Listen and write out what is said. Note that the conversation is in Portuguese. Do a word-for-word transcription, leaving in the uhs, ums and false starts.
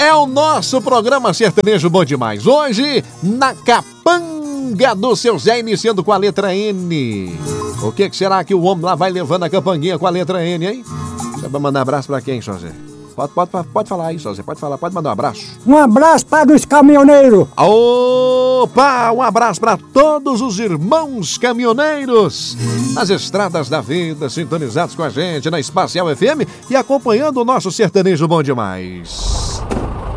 É o nosso programa Sertanejo Bom Demais. Hoje, na capanga do seu Zé, iniciando com a letra N. O que, que será que o homem lá vai levando a capanguinha com a letra N, hein? Você vai mandar abraço pra quem, seu Zé? Pode, pode, pode falar aí, seu Zé. Pode falar, pode mandar um abraço. Um abraço para os caminhoneiros. Opa, um abraço para todos os irmãos caminhoneiros nas estradas da vida, sintonizados com a gente na Espacial F M e acompanhando o nosso Sertanejo Bom Demais.